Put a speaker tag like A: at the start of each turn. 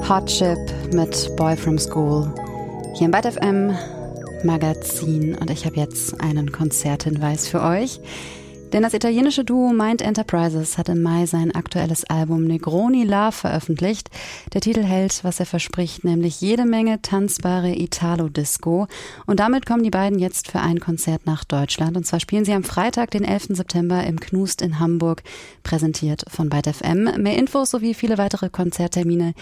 A: Hot mit Boy from School hier im Byte FM Magazin, und ich habe jetzt einen Konzerthinweis für euch. Denn das italienische Duo Mind Enterprises hat im Mai sein aktuelles Album Negroni Love veröffentlicht. Der Titel hält, was er verspricht, nämlich jede Menge tanzbare Italo-Disco. Und damit kommen die beiden jetzt für ein Konzert nach Deutschland. Und zwar spielen sie am Freitag, den 11. September im Knust in Hamburg, präsentiert von Byte FM. Mehr Infos sowie viele weitere Konzerttermine